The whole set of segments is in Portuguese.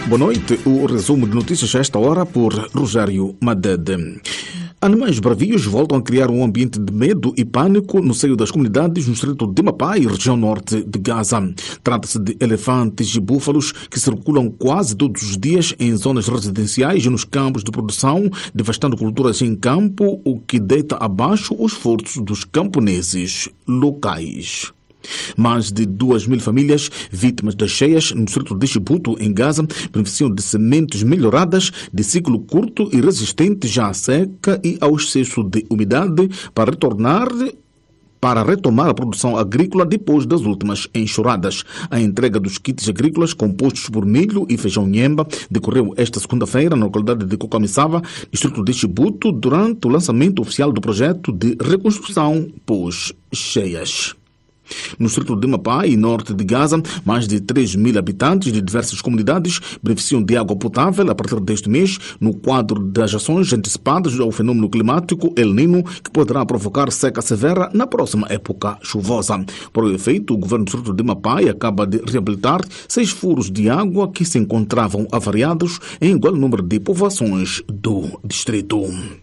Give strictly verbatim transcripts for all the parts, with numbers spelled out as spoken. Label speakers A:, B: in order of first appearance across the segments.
A: Boa noite, o resumo de notícias a esta hora por Rogério Madede. Animais bravios voltam a criar um ambiente de medo e pânico no seio das comunidades no distrito de Mapai, região norte de Gaza. Trata-se de elefantes e búfalos que circulam quase todos os dias em zonas residenciais e nos campos de produção, devastando culturas em campo, o que deita abaixo os esforços dos camponeses locais. Mais de duas mil famílias vítimas das cheias no distrito de Chibuto, em Gaza, beneficiam de sementes melhoradas de ciclo curto e resistentes à seca e ao excesso de umidade para retornar para retomar a produção agrícola depois das últimas enxurradas. A entrega dos kits agrícolas compostos por milho e feijão nhemba decorreu esta segunda-feira na localidade de Cocamisava, distrito de Chibuto, durante o lançamento oficial do projeto de reconstrução pós-cheias. No distrito de Mapai, norte de Gaza, mais de três mil habitantes de diversas comunidades beneficiam de água potável a partir deste mês, no quadro das ações antecipadas ao fenômeno climático El Niño, que poderá provocar seca severa na próxima época chuvosa. Por efeito, o governo do distrito de Mapai acaba de reabilitar seis furos de água que se encontravam avariados em igual número de povoações do distrito.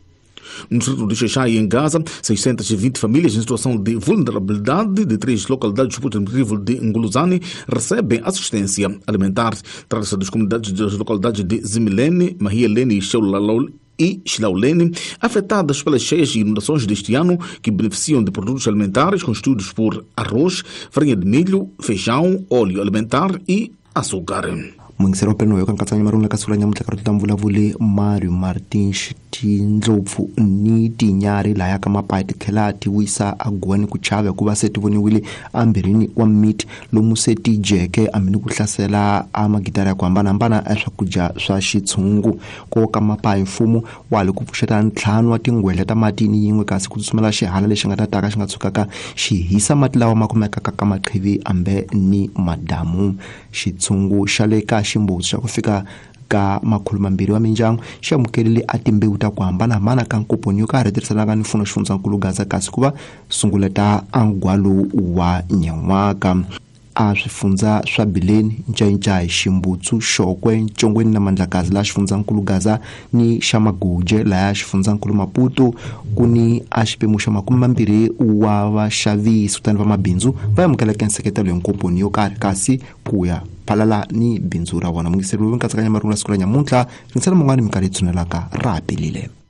A: No distrito de Xexai, em Gaza, seiscentas e vinte famílias em situação de vulnerabilidade de três localidades do nível de Nguluzani recebem assistência alimentar. Trata-se das comunidades das localidades de Zimilene, Mahielene e Xeulalol e Xilaulene, afetadas pelas cheias e inundações deste ano, que beneficiam de produtos alimentares constituídos por arroz, farinha de milho, feijão, óleo alimentar e açúcar.
B: Mungisero peno yo kan katsanya marunga kasula nyamuta karota mvulavule Mario Martins tindlopfu ni tinyari la ya kama paiti kelati wisa agwani kuchava kuba seti voniwile ambirini wa meat lomu seti jeke amini kuhlasela amagitara kwambana mbana aswakuja swa xitshungu ko kama pai mfumo wale ku pfuxeta ntlhanu wa tingwele ta matini yin'we kasi ku tsutsumela xihala lexi nga ta taka xi nga tshukaka xi hisa mati lawa ma kumekaka ka maqhivi ambe ni madamu. Xitshungu xa le ka ximbutsu xa ku fika ka makhulu mambiri wa mindyangu xi amukelele a timbewu ta ku hambanahambana ka nkoponi yo karhi tirhisanaka ni mfumo xifundzankulu Gaza kasi ku va sunguleta angwalo wa nyan'waka a swifundza swa Bileni, Ncayincayi, Ximbutsu, Xokwe, Ncongweni na Mandlakazi laha xifundzankulu Gaza ni xa Maguje laha xifundzankulu Maputo ku ni a xiphemu xa makumi mambirhi wa vaxavisi kutani va mabindzu va amukeleke nseketelo hi nkoponi yo karhi kasi ku ya phalala ni bindzu ra vona. Mungiseri loyi nkatsakanyamarungu la siku la nyamuntlha ringisela man'wani minkarhi yi tshunelaka ra ha pelile.